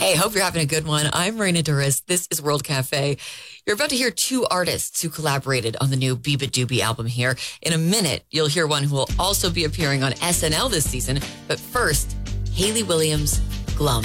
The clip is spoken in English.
Hey, hope you're having a good one. I'm Marina Duras. This is World Cafe. You're about to hear two artists who collaborated on the new Biba Doobie album here. In a minute, you'll hear one who will also be appearing on SNL this season. But first, Hayley Williams, Glum.